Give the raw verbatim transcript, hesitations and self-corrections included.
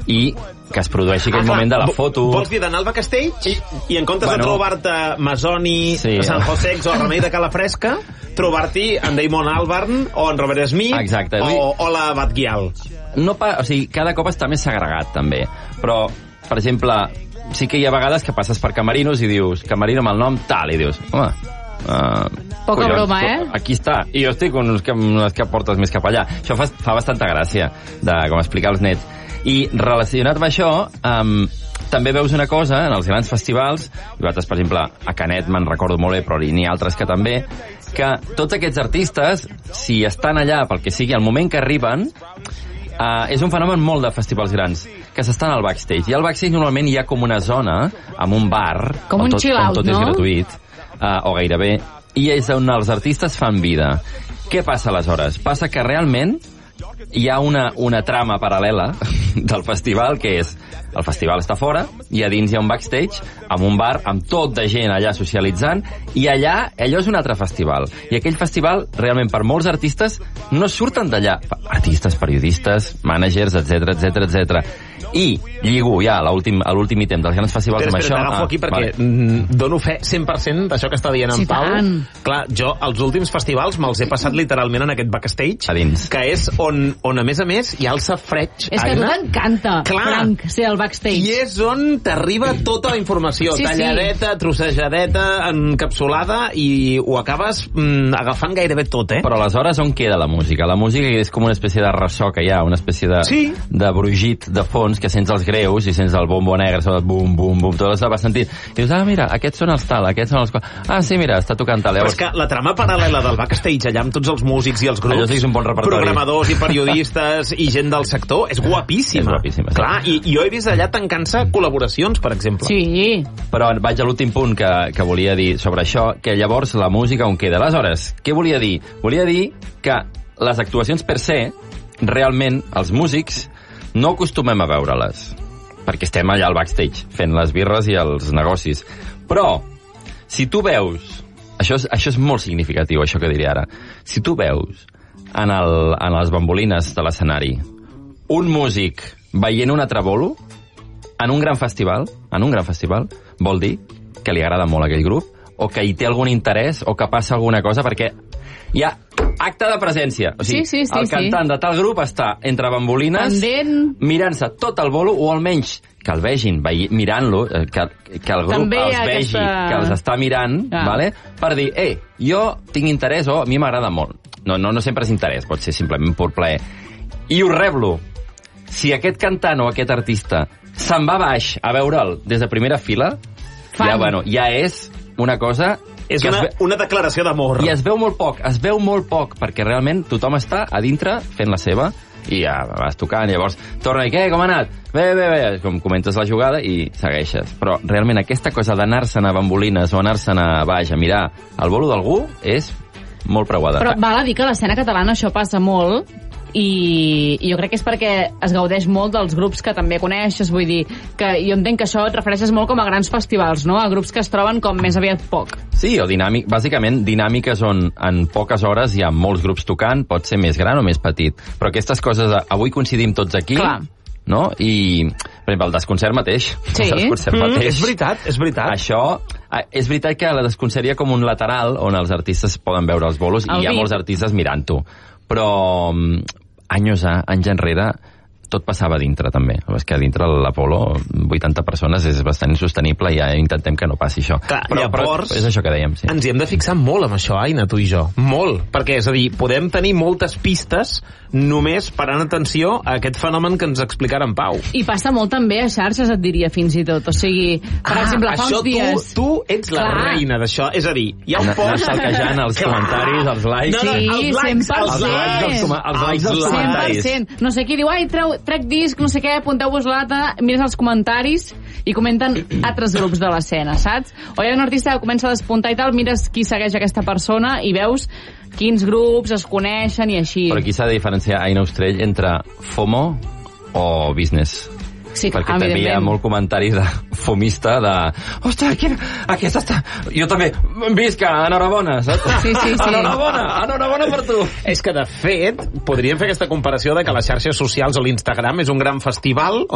i que es produeixi aquell ah, moment de la foto. Vols dir d'anar al backstage i, i en comptes bueno, de trobar-te Masoni, sí, San Josex o Remei de Calafresca, trobar-t'hi en Damon Albarn o en Robert Smith. Exacte. o, o la Batguial. No pa, o sigui, cada cop està més segregat, també. Però, per exemple, sí que hi ha vegades que passes per camerinos i dius, camerino amb el nom tal, i dius, home, Uh, poca collons, broma, eh? Aquí està. I jo estic unes que, unes que portes més cap allà. Això fa, fa bastanta gràcia, de com explicar als nets. I relacionat amb això, um, també veus una cosa en els grans festivals, i vosaltres, per exemple, a Canet me'n recordo molt bé, però n'hi ha altres que també, que tots aquests artistes, si estan allà pel que sigui, al moment que arriben, uh, és un fenomen molt de festivals grans, que s'estan al backstage. I al backstage normalment hi ha com una zona, amb un bar, com on un tot, chill-out, on tot no? és gratuït, Uh, o gairebé, i és on els artistes fan vida. Què passa aleshores? Passa que realment hi ha una, una trama paral·lela del festival, que és el festival està fora, i a dins hi ha un backstage amb un bar, amb tot de gent allà socialitzant, i allà, allò és un altre festival. I aquell festival, realment, per molts artistes, no surten d'allà. Artistes, periodistes, mànagers, etc etc etc. I lligo ja a l'últim ítem dels grans festivals però, amb això. T'agafo ah, aquí perquè vale. dono fe cent per cent d'això que està dient en sí, Pau. tant. Clar, jo els últims festivals me'ls he passat literalment en aquest backstage, a dins. Que és on, on a més a més hi ha el safreig. És que a tu t'encanta, Frank, ser al backstage. I és on t'arriba tota la informació, sí, talladeta, sí. trossejadeta, encapsulada, i ho acabes mm, agafant gairebé tot, eh? Però aleshores on queda la música? La música és com una espècie de ressò que hi ha, una espècie de, sí. de brugit de fons, que sents els greus i sents el bombo negre, el bum, bum, bum, tot això vas sentir. I dius, ah, mira, aquests són els tal, aquests són els... Ah, sí, mira, està tocant tal. Però és que la trama paral·lela del backstage, allà amb tots els músics i els grups, allò sí que és un bon repertori. Programadors i periodistes i gent del sector, és guapíssima. És guapíssima, sí. Clar, i, i jo he vist allà tancant-se col·laboracions, per exemple. Sí. Però vaig a l'últim punt que, que volia dir sobre això, que llavors la música on queda. Aleshores, què volia dir? Volia dir que les actuacions per se, realment, els músics, no acostumem a veure-les, perquè estem allà al backstage, fent les birres i els negocis. Però, si tu veus... Això és, això és molt significatiu, això que diré ara. Si tu veus en, el, en les bambolines de l'escenari un músic veient un altre bolo, en un gran festival, en un gran festival, vol dir que li agrada molt aquell grup, o que hi té algun interès, o que passa alguna cosa, perquè hi ha acte de presència. O sigui, sí, sí, sí, el cantant sí. de tal grup està entre bambolines, mirant-se tot el bolo, o almenys que el vegin mirant-lo, que, que el grup també els vegi, aquesta... que els està mirant, ah. vale? Per dir, eh, jo tinc interès, o a mi m'agrada molt. No, no, no sempre és interès, pot ser simplement pur plaer. I ho reblo. Si aquest cantant o aquest artista se'n va baix a veure'l des de primera fila, Fan. ja, bueno, ja és una cosa... És una, ve... una declaració d'amor. I es veu molt poc, es veu molt poc, perquè realment tothom està a dintre fent la seva, i ja vas tocant, llavors torna i què, com ha anat? Bé, bé, bé, com comentes la jugada i segueixes. Però realment aquesta cosa d'anar-se'n a bambolines o anar-se'n a baix a mirar el bolo d'algú és molt preuada. Però val a dir que a l'escena catalana això passa molt, i jo crec que és perquè es gaudeix molt dels grups que també coneixes, vull dir, que jo entenc que això et refereixes molt com a grans festivals, no? A grups que es troben com més aviat poc. Sí, o dinàmic, bàsicament dinàmiques on en poques hores hi ha molts grups tocant, pot ser més gran o més petit, però aquestes coses, avui coincidim tots aquí, clar, no? I, per exemple, el desconcert mateix. Sí. El desconcert mm, mateix. És veritat, és veritat. Això, és veritat que la desconcert hi ha com un lateral on els artistes poden veure els bolos i hi ha molts artistes mirant-ho. Però anys, anys enrere tot passava dintre també. És que dintre l'Apolo vuitanta persones és bastant insostenible i ja intentem que no passi això. Clar, però, llavors, però és això que dèiem, sí. Ens hi hem de fixar molt amb això, Aina, tu i jo. Molt. Perquè, és a dir, podem tenir moltes pistes només parant atenció a aquest fenomen que ens explicara en Pau. I passa molt també a xarxes, et diria, fins i tot. O sigui, per ah, exemple, fa uns dies... Tu, tu ets la Clar. reina d'això. És a dir, hi ha un post... Anar salquejant els comentaris, els likes... No, no, els likes, cent per cent. Els likes dels, els likes dels comentaris. cent per cent. No sé qui diu, ai, treu, trec disc, no sé què, apunteu-vos la data, mires els comentaris i comenten altres grups de l'escena, saps? O hi ha un artista que comença a despuntar i tal, mires qui segueix aquesta persona i veus quins grups es coneixen i així. Però aquí s'ha de diferenciar, Aina Ostrell, entre FOMO o business. Sí, perquè també hi ha molt comentari de fomista de... Ostres, quina... aquesta està... Jo també visca, enhorabona, saps? Sí, sí, sí. Enhorabona, enhorabona per tu. És que, de fet, podríem fer aquesta comparació de que les xarxes socials o l'Instagram és un gran festival